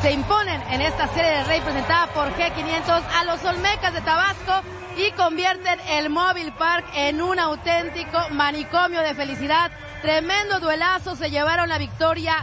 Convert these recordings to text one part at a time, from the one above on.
se imponen en esta serie del Rey presentada por G500 a los Olmecas de Tabasco y convierten el Mobile Park en un auténtico manicomio de felicidad. Tremendo duelazo, se llevaron la victoria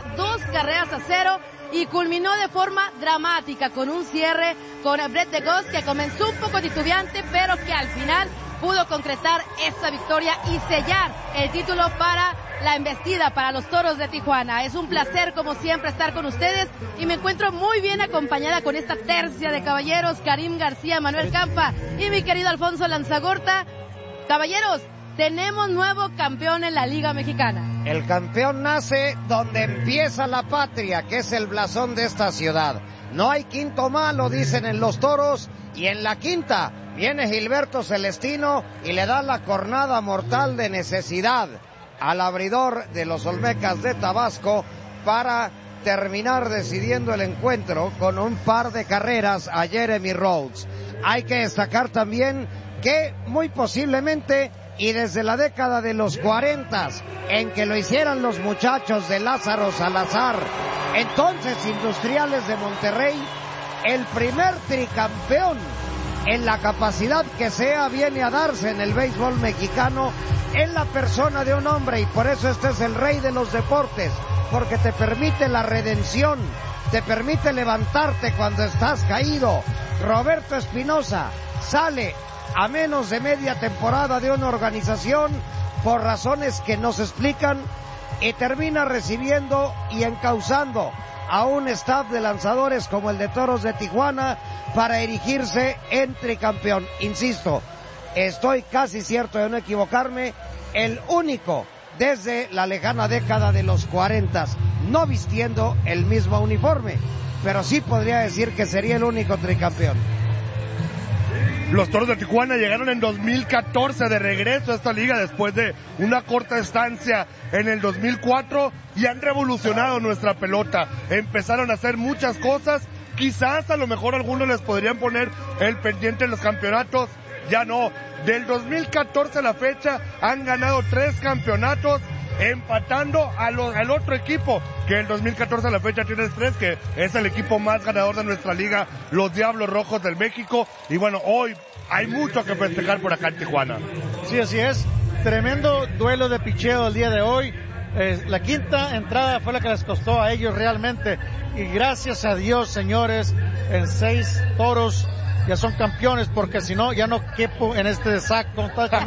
2-0 y culminó de forma dramática con un cierre con Brett DeGoss, que comenzó un poco titubeante, pero que al final pudo concretar esta victoria y sellar el título para la embestida para los Toros de Tijuana. Es un placer, como siempre, estar con ustedes y me encuentro muy bien acompañada con esta tercia de caballeros, Karim García, Manuel Campa y mi querido Alfonso Lanzagorta. Caballeros, tenemos nuevo campeón en la Liga Mexicana. El campeón nace donde empieza la patria, que es el blasón de esta ciudad. No hay quinto malo, dicen en los Toros, y en la quinta viene Gilberto Celestino y le da la cornada mortal de necesidad al abridor de los Olmecas de Tabasco para terminar decidiendo el encuentro con un par de carreras a Jeremy Rhodes. Hay que destacar también que muy posiblemente, y desde la década de los 40, en que lo hicieran los muchachos de Lázaro Salazar, entonces Industriales de Monterrey, el primer tricampeón en la capacidad que sea viene a darse en el béisbol mexicano en la persona de un hombre, y por eso este es el rey de los deportes, porque te permite la redención, te permite levantarte cuando estás caído. Roberto Espinoza sale a menos de media temporada de una organización por razones que no se explican y termina recibiendo y encauzando a un staff de lanzadores como el de Toros de Tijuana para erigirse en tricampeón. Insisto, estoy casi cierto de no equivocarme, el único desde la lejana década de los 40, no vistiendo el mismo uniforme, pero sí podría decir que sería el único tricampeón. Los Toros de Tijuana llegaron en 2014 de regreso a esta liga después de una corta estancia en el 2004 y han revolucionado nuestra pelota. Empezaron a hacer muchas cosas, quizás a lo mejor algunos les podrían poner el pendiente en los campeonatos, ya no. Del 2014 a la fecha han ganado 3 campeonatos, empatando al otro equipo que el 2014 a la fecha tiene 3, que es el equipo más ganador de nuestra liga, los Diablos Rojos del México. Y bueno, hoy hay mucho que festejar por acá en Tijuana. Sí, así es. Tremendo duelo de picheo el día de hoy. La quinta entrada fue la que les costó a ellos realmente. Y gracias a Dios, señores, en 6 toros ya son campeones, porque si no, ya no quepo en este saco. Tanto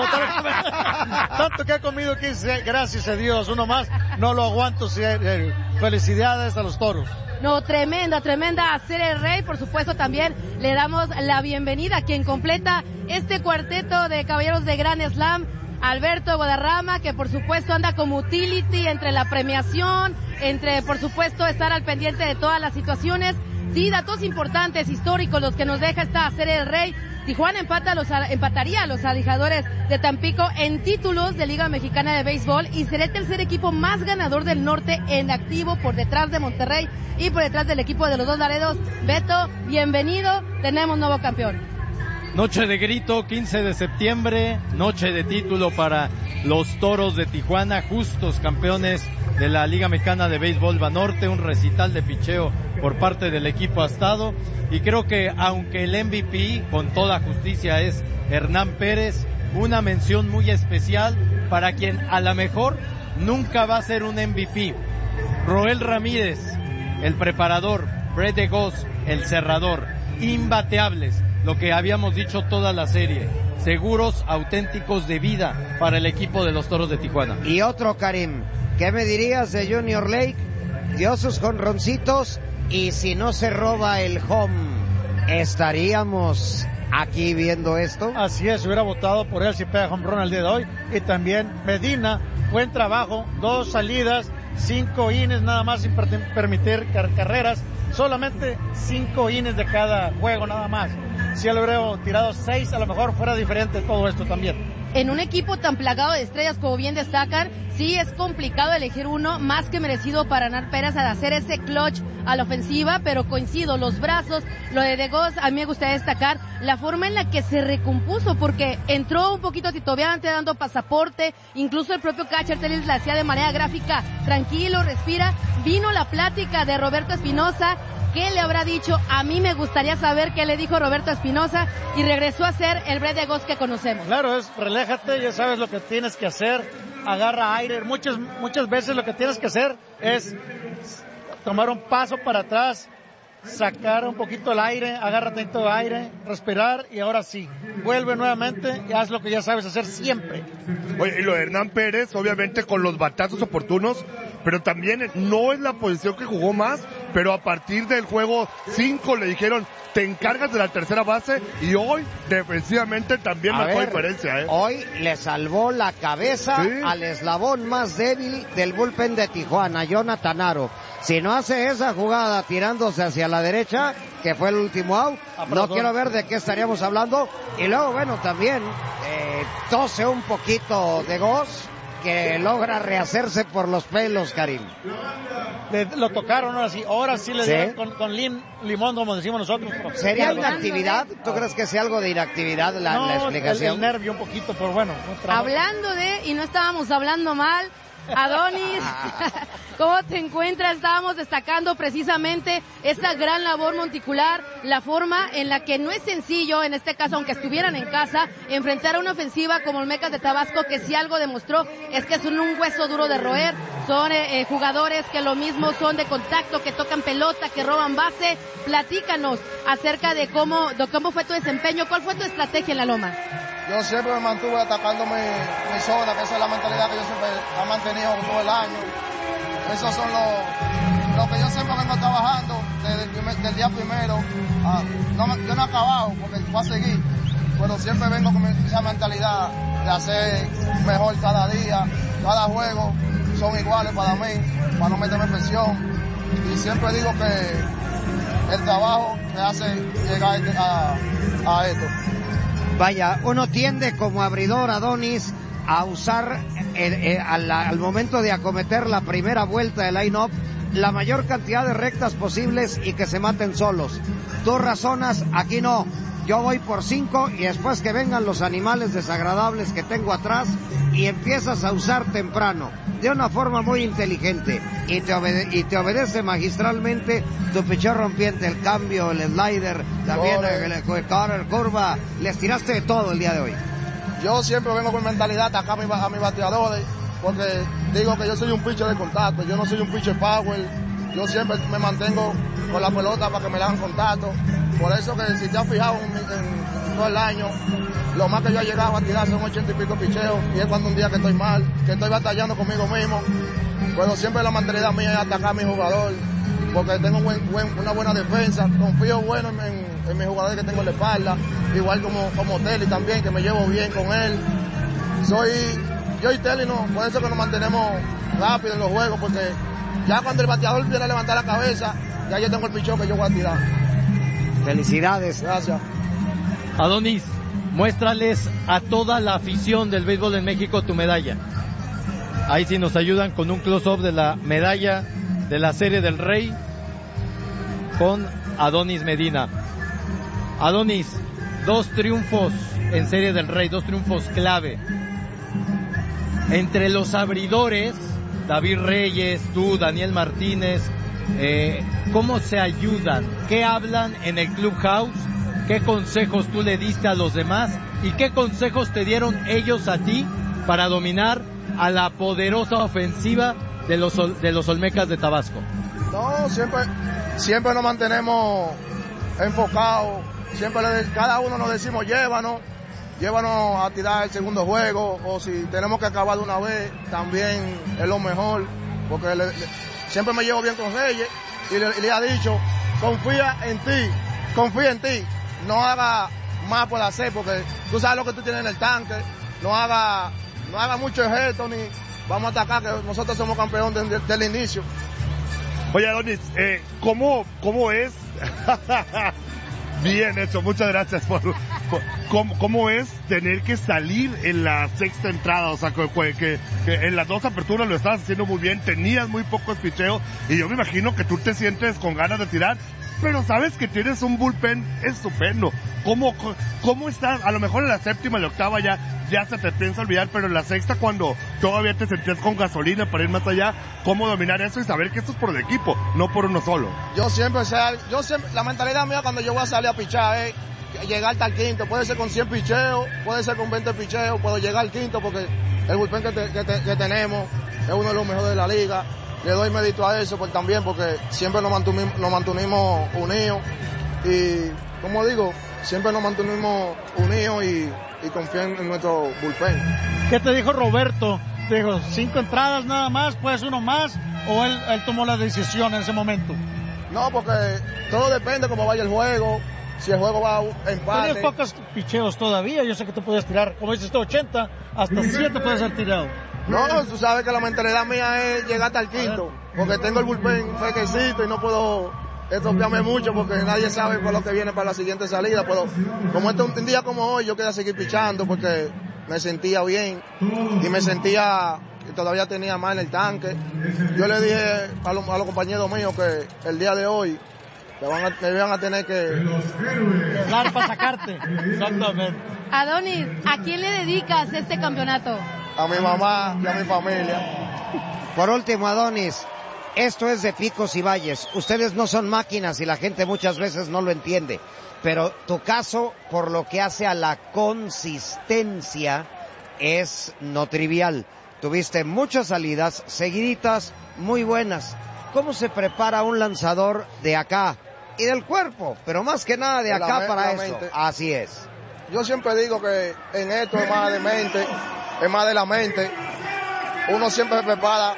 que he comido aquí, gracias a Dios, uno más, no lo aguanto. Felicidades a los Toros. No, tremenda serie del Rey. Por supuesto, también le damos la bienvenida a quien completa este cuarteto de caballeros de Grand Slam, Alberto Guadarrama, que por supuesto anda como utility entre la premiación, entre por supuesto estar al pendiente de todas las situaciones. Sí, datos importantes, históricos, los que nos deja esta serie del Rey. Tijuana empataría a los Alijadores de Tampico en títulos de Liga Mexicana de Béisbol y será el tercer equipo más ganador del norte en activo, por detrás de Monterrey y por detrás del equipo de los Dos Laredos. Beto, bienvenido, tenemos nuevo campeón. Noche de grito, 15 de septiembre, noche de título para los Toros de Tijuana, justos campeones de la Liga Mexicana de Béisbol Banorte, un recital de picheo por parte del equipo astado, y creo que aunque el MVP con toda justicia es Hernán Pérez, una mención muy especial para quien a lo mejor nunca va a ser un MVP, Roel Ramírez, el preparador, Brett DeGoss, el cerrador, imbateables, lo que habíamos dicho toda la serie, seguros auténticos de vida para el equipo de los Toros de Tijuana. Y otro, Karim, ¿qué me dirías de Junior Lake? Dio sus jonroncitos, y si no se roba el home, ¿estaríamos aquí viendo esto? Así es, hubiera votado por él si pega home run el día de hoy. Y también Medina, buen trabajo, 2 salidas, 5 innings nada más, sin permitir carreras, solamente 5 innings de cada juego nada más. Si él hubiera tirado 6, a lo mejor fuera diferente todo esto también. En un equipo tan plagado de estrellas como bien destacan, sí es complicado elegir uno, más que merecido para Hernán Pérez al hacer ese clutch a la ofensiva, pero coincido, los brazos, lo de DeGoss, a mí me gustaría destacar la forma en la que se recompuso, porque entró un poquito titubeante, dando pasaporte, incluso el propio catcher Telis la hacía de manera gráfica, tranquilo, respira, vino la plática de Roberto Espinoza, ¿Qué le habrá dicho? A mí me gustaría saber qué le dijo Roberto Espinoza y regresó a ser el Brett de Goss que conocemos. Claro, reléjate, ya sabes lo que tienes que hacer, agarra aire. Muchas veces lo que tienes que hacer es tomar un paso para atrás, sacar un poquito el aire, agárrate todo el aire, respirar y ahora sí, vuelve nuevamente y haz lo que ya sabes hacer siempre. Oye, y lo de Hernán Pérez, obviamente con los batazos oportunos, pero también no es la posición que jugó más, pero a partir del juego 5 le dijeron, te encargas de la tercera base, y hoy defensivamente también marcó diferencia. Hoy le salvó la cabeza al eslabón más débil del bullpen de Tijuana, Jonathan Aro. Si no hace esa jugada tirándose hacia la derecha, que fue el último out, no quiero ver de qué estaríamos hablando. Y luego, bueno, también tose un poquito de Goss, que logra rehacerse por los pelos, Karim. Lo tocaron ahora sí le dieron con limón, como decimos nosotros. ¿Sería inactividad? ¿Tú crees que sea algo de inactividad la explicación? El nervio un poquito, pero bueno. Hablando de, y no estábamos hablando mal, Adonis, ¿cómo te encuentras? Estábamos destacando precisamente esta gran labor monticular, la forma en la que no es sencillo, en este caso, aunque estuvieran en casa, enfrentar a una ofensiva como Olmecas de Tabasco, que si algo demostró es que son un hueso duro de roer, son jugadores que lo mismo son de contacto, que tocan pelota, que roban base. Platícanos acerca de cómo fue tu desempeño, cuál fue tu estrategia en la loma. Yo siempre me mantuve atacando mi zona, que esa es la mentalidad que yo siempre he mantenido todo el año. Esos son lo que yo siempre vengo trabajando desde el día primero. Yo no he acabado porque voy a seguir, pero siempre vengo con esa mentalidad de hacer mejor cada día, cada juego son iguales para mí, para no meterme presión. Y siempre digo que el trabajo me hace llegar a esto. Vaya, uno tiende como abridor, Adonis, a usar al momento de acometer la primera vuelta del line-up la mayor cantidad de rectas posibles y que se maten solos. Tú razonas, aquí no. Yo voy por 5 y después que vengan los animales desagradables que tengo atrás, y empiezas a usar temprano, de una forma muy inteligente, y te obedece magistralmente tu pichón rompiente, el cambio, el slider, también el curva, les tiraste de todo el día de hoy. Yo siempre vengo con mentalidad a atacar a mis bateadores, porque digo que yo soy un pitcher de contacto, yo no soy un pitcher power, yo siempre me mantengo con la pelota para que me le hagan contacto. Por eso que si te has fijado en todo el año, lo más que yo he llegado a tirar son 80 y pico picheos, y es cuando un día que estoy mal, que estoy batallando conmigo mismo, pero siempre la mentalidad mía es atacar a mi jugador, porque tengo una buena defensa, confío bueno en mi jugador que tengo en la espalda, igual como Telly también, que me llevo bien con él. Yo y Telly, por eso que nos mantenemos rápido en los juegos, porque ya cuando el bateador viene a levantar la cabeza, ya yo tengo el pichón que yo voy a tirar. Felicidades. Gracias. Adonis, muéstrales a toda la afición del béisbol en México tu medalla. Ahí sí nos ayudan con un close-up de la medalla de la Serie del Rey con Adonis Medina. Adonis, 2 triunfos en Serie del Rey, 2 triunfos clave. Entre los abridores, David Reyes, tú, Daniel Martínez, ¿cómo se ayudan? ¿Qué hablan en el clubhouse? ¿Qué consejos tú le diste a los demás? ¿Y qué consejos te dieron ellos a ti para dominar a la poderosa ofensiva de los Olmecas de Tabasco? No, siempre nos mantenemos enfocados. Siempre cada uno nos decimos llévanos a tirar el segundo juego, o si tenemos que acabar de una vez, también es lo mejor, porque siempre me llevo bien con Reyes y le ha dicho, confía en ti, no haga más por hacer, porque tú sabes lo que tú tienes en el tanque, no haga mucho ejército, ni vamos a atacar, que nosotros somos campeones desde el inicio. Oye, Adonis, ¿cómo es? Bien hecho, muchas gracias ¿cómo es tener que salir en la sexta entrada? O sea, que en las 2 aperturas lo estabas haciendo muy bien, tenías muy pocos picheos, y yo me imagino que tú te sientes con ganas de tirar, pero sabes que tienes un bullpen estupendo. ¿Cómo estás? A lo mejor en la séptima y la octava ya se te piensa olvidar, pero en la sexta, cuando todavía te sentías con gasolina para ir más allá, ¿cómo dominar eso y saber que esto es por el equipo, no por uno solo? Yo siempre, la mentalidad mía cuando yo voy a salir a pichar es llegar hasta el quinto. Puede ser con 100 picheos, puede ser con 20 picheos, puedo llegar al quinto porque el bullpen que tenemos es uno de los mejores de la liga. Le doy mérito a eso también porque siempre nos mantuvimos unidos y, como digo, siempre nos mantuvimos unidos y confían en nuestro bullpen. ¿Qué te dijo Roberto? Te dijo, 5 entradas nada más, puedes uno más, o él tomó la decisión en ese momento. No, porque todo depende cómo vaya el juego. Si el juego va a empate. Tienes pocos picheos todavía, yo sé que tú puedes tirar, como dices tú, 80, hasta 7 puedes ser tirado. No, tú sabes que la mentalidad mía es llegar hasta el quinto, porque tengo el bullpen fresquecito y no puedo estropearme mucho porque nadie sabe por lo que viene para la siguiente salida. Pero como un día como hoy, yo quería seguir pichando porque me sentía bien y me sentía que todavía tenía más en el tanque. Yo le dije a los compañeros míos que el día de hoy me iban a tener que hablar para sacarte. Exactamente. Adonis, ¿a quién le dedicas este campeonato? A mi mamá y a mi familia. Por último, Adonis, esto es de picos y valles. Ustedes no son máquinas y la gente muchas veces no lo entiende. Pero tu caso, por lo que hace a la consistencia, es no trivial. Tuviste muchas salidas seguiditas, muy buenas. ¿Cómo se prepara un lanzador de acá y del cuerpo? Pero más que nada de acá para eso. Así es. Yo siempre digo que en esto es más de mente, es más de la mente. Uno siempre se prepara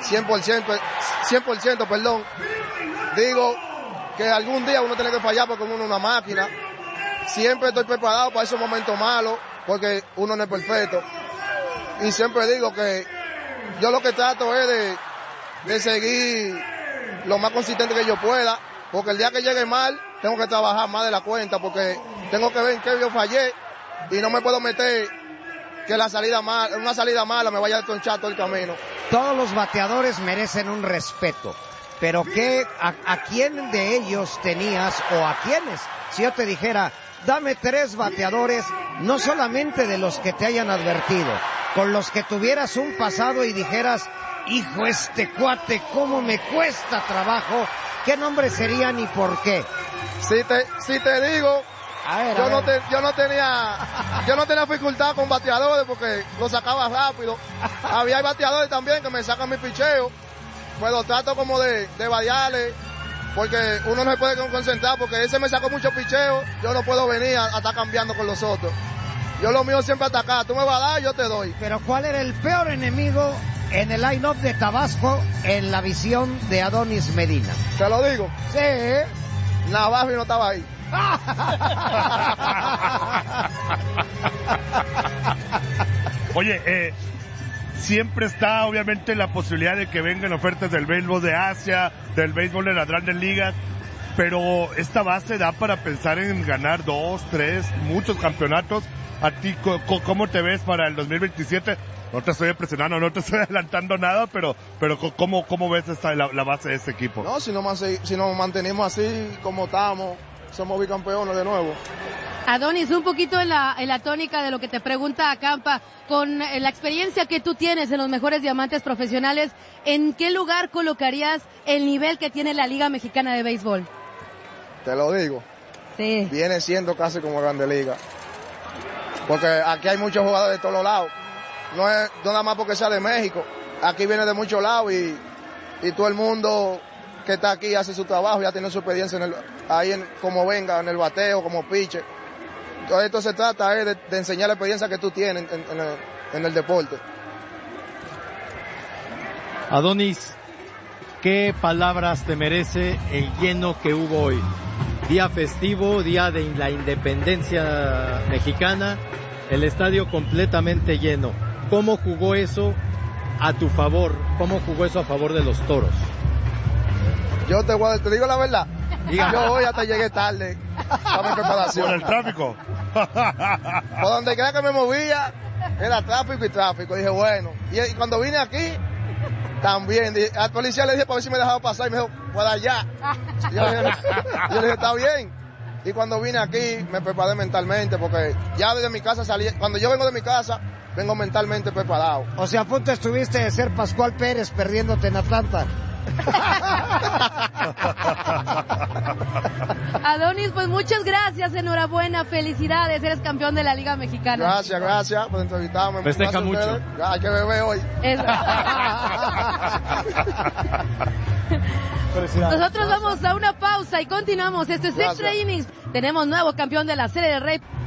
100%, perdón. Digo que algún día uno tiene que fallar porque uno es una máquina. Siempre estoy preparado para esos momentos malos porque uno no es perfecto. Y siempre digo que yo lo que trato es de seguir lo más consistente que yo pueda, porque el día que llegue mal tengo que trabajar más de la cuenta porque tengo que ver en qué yo fallé y no me puedo meter que una salida mala me vaya a tronchar todo el camino. Todos los bateadores merecen un respeto, pero ¿a quién de ellos tenías o a quiénes? Si yo te dijera, dame 3 bateadores, no solamente de los que te hayan advertido, con los que tuvieras un pasado y dijeras, hijo, este cuate, cómo me cuesta trabajo, ¿qué nombre serían y por qué? Si te digo, yo no tenía dificultad con bateadores porque lo sacaba rápido. Había bateadores también que me sacan mi picheo, pero trato como de variarle, porque uno no se puede concentrar, porque ese me sacó mucho picheo, yo no puedo venir a estar cambiando con los otros. Yo lo mío siempre atacar, tú me vas a dar, yo te doy. Pero ¿cuál era el peor enemigo en el line-up de Tabasco en la visión de Adonis Medina? ¿Te lo digo? Sí. Navarro no estaba ahí. Oye, siempre está obviamente la posibilidad de que vengan ofertas del béisbol de Asia, del béisbol de las grandes ligas, pero esta base da para pensar en ganar 2, 3, muchos campeonatos. ¿A ti cómo te ves para el 2027? No te estoy presionando, no te estoy adelantando nada, pero ¿cómo ves la base de este equipo? No, si nos mantenemos así como estamos, somos bicampeones de nuevo. Adonis, un poquito en la tónica de lo que te pregunta Acampa, con la experiencia que tú tienes en los mejores diamantes profesionales, ¿en qué lugar colocarías el nivel que tiene la Liga Mexicana de Béisbol? Te lo digo. Sí. Viene siendo casi como Grande Liga. Porque aquí hay muchos jugadores de todos los lados. No es nada más porque sea de México. Aquí viene de muchos lados y todo el mundo que está aquí hace su trabajo, ya tiene su experiencia como venga, en el bateo, como pitcher. Todo esto se trata de enseñar la experiencia que tú tienes en el deporte. Adonis, ¿qué palabras te merece el lleno que hubo hoy? Día festivo, día de la independencia mexicana, el estadio completamente lleno. ¿Cómo jugó eso a tu favor? ¿Cómo jugó eso a favor de los Toros? Yo te digo la verdad. Dígame. Yo hoy hasta llegué tarde a mi preparación. ¿Por el tráfico? Por donde quiera que me movía, era tráfico y tráfico. Dije, bueno. Y cuando vine aquí, También, al policía le dije para ver si me dejaba pasar y me dijo, pues allá. Yo le dije, está bien. Y cuando vine aquí me preparé mentalmente porque ya desde mi casa salí, cuando yo vengo de mi casa, vengo mentalmente preparado. O sea, a punto estuviste de ser Pascual Pérez perdiéndote en Atlanta. Adonis, pues muchas gracias, enhorabuena, felicidades, eres campeón de la Liga Mexicana. Gracias por entrevistarme. Festeja mucho. Hay que beber hoy. Nosotros vamos a una pausa y continuamos. Esto es Extra Innings. Tenemos nuevo campeón de la Serie del Rey.